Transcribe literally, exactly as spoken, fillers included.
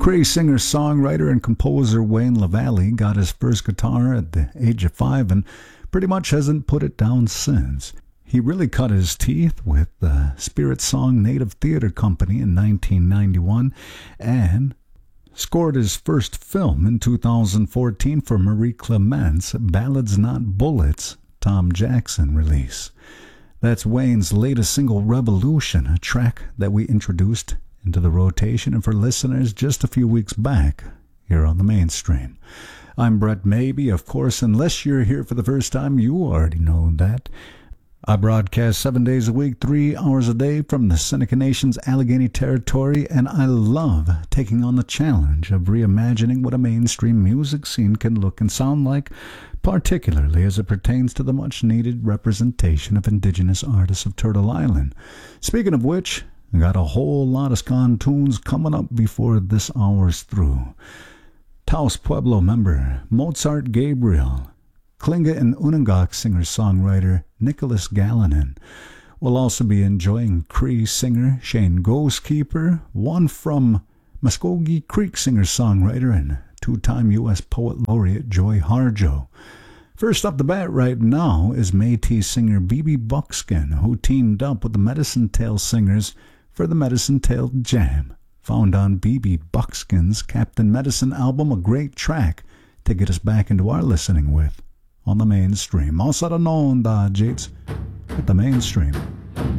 Cree singer, songwriter, and composer Wayne LaValle got his first guitar at the age of five and pretty much hasn't put it down since. He really cut his teeth with the Spirit Song Native Theatre Company in nineteen ninety-one and scored his first film in two thousand fourteen for Marie Clement's Ballads Not Bullets, Tom Jackson release. That's Wayne's latest single, Revolution, a track that we introduced into the rotation and for listeners just a few weeks back here on the Mainstream. I'm Brett Maybe, of course. Unless you're here for the first time, you already know that. I broadcast seven days a week, three hours a day from the Seneca Nation's Allegheny Territory, and I love taking on the challenge of reimagining what a mainstream music scene can look and sound like, particularly as it pertains to the much-needed representation of Indigenous artists of Turtle Island. Speaking of which, I got a whole lot of Skan tunes coming up before this hour's through. Taos Pueblo member Mozart Gabriel, Klinga and Unangak singer-songwriter Nicholas Gallinen. We'll also be enjoying Cree singer Shane Ghostkeeper, one from Muskogee Creek singer-songwriter and two-time U S Poet Laureate Joy Harjo. First up the bat right now is Métis singer B B Buckskin, who teamed up with the Medicine Tail Singers for the Medicine Tail Jam, found on B B Buckskin's Captain Medicine album, a great track to get us back into our listening with on the Mainstream. Also known, da Jates, at the Mainstream.